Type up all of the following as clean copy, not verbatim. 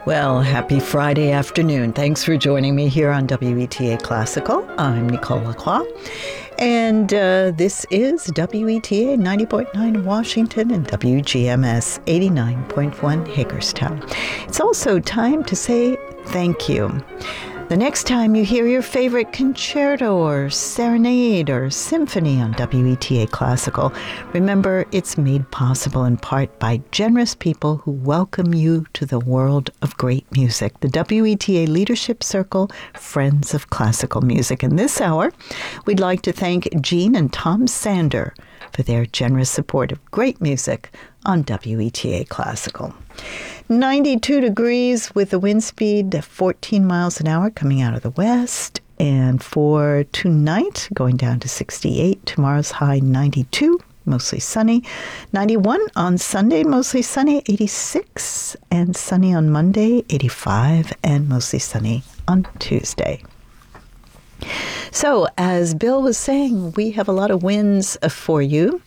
Well, happy Friday afternoon. Thanks for joining me here on WETA Classical. I'm Nicole Lacroix, and this is WETA 90.9 Washington and WGMS 89.1 Hagerstown. It's also time to say thank you. The next time you hear your favorite concerto or serenade or symphony on WETA Classical, remember it's made possible in part by generous people who welcome you to the world of great music. The WETA Leadership Circle, Friends of Classical Music. In this hour, we'd like to thank Gene and Tom Sander for their generous support of great music on WETA Classical. 92 degrees with a wind speed of 14 miles an hour coming out of the west. And for tonight, going down to 68. Tomorrow's high 92, mostly sunny. 91 on Sunday, mostly sunny. 86 and sunny on Monday. 85 and mostly sunny on Tuesday. So, as Bill was saying, we have a lot of wins for you.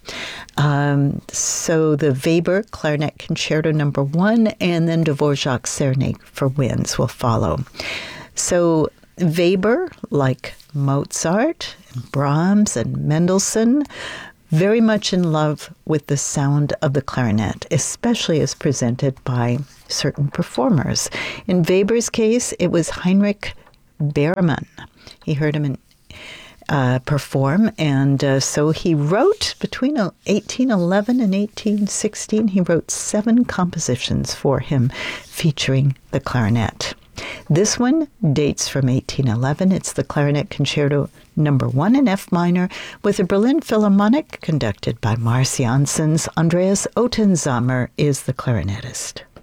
So the Weber Clarinet Concerto No. 1 and then Dvorak's Serenade for winds will follow. So Weber, like Mozart, and Brahms, and Mendelssohn, very much in love with the sound of the clarinet, especially as presented by certain performers. In Weber's case, it was Heinrich Behrmann. He heard him perform, and so he wrote between 1811 and 1816, he wrote 7 compositions for him featuring the clarinet. This one dates from 1811. It's the Clarinet Concerto No. 1 in F minor with the Berlin Philharmonic conducted by Mars Janssens. Andreas Ottensamer is the clarinetist.